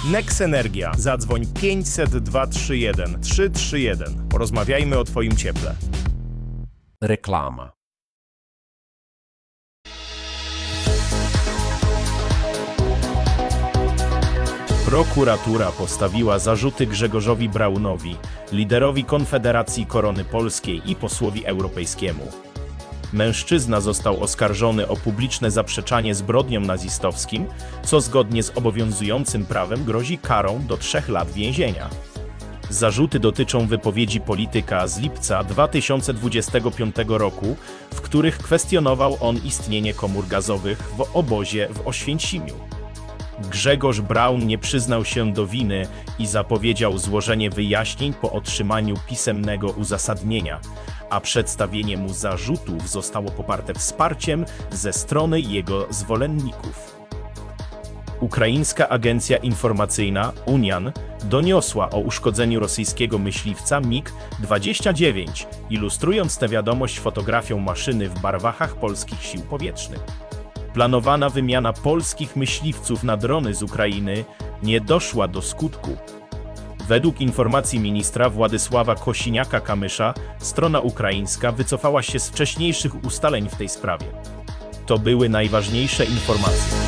Nex Energia. Zadzwoń 500 231 331. Porozmawiajmy o Twoim cieple. Reklama. Prokuratura postawiła zarzuty Grzegorzowi Braunowi, liderowi Konfederacji Korony Polskiej i posłowi europejskiemu. Mężczyzna został oskarżony o publiczne zaprzeczanie zbrodniom nazistowskim, co zgodnie z obowiązującym prawem grozi karą do 3 lat więzienia. Zarzuty dotyczą wypowiedzi polityka z lipca 2025 roku, w których kwestionował on istnienie komór gazowych w obozie w Oświęcimiu. Grzegorz Braun nie przyznał się do winy i zapowiedział złożenie wyjaśnień po otrzymaniu pisemnego uzasadnienia, a przedstawienie mu zarzutów zostało poparte wsparciem ze strony jego zwolenników. Ukraińska agencja informacyjna Unian doniosła o uszkodzeniu rosyjskiego myśliwca MiG-29, ilustrując tę wiadomość fotografią maszyny w barwachach polskich sił powietrznych. Planowana wymiana polskich myśliwców na drony z Ukrainy nie doszła do skutku. Według informacji ministra Władysława Kosiniaka-Kamysza, strona ukraińska wycofała się z wcześniejszych ustaleń w tej sprawie. To były najważniejsze informacje.